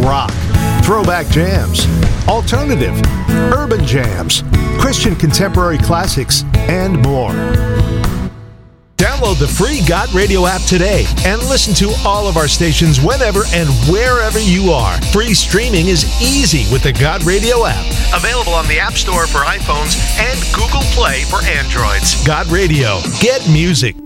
rock, throwback jams, alternative, urban jams, Christian contemporary classics, and more. Download the free God Radio app today and listen to all of our stations whenever and wherever you are. Free streaming is easy with the God Radio app. Available on the App Store for iPhones and Google Play for Androids. God Radio. Get music.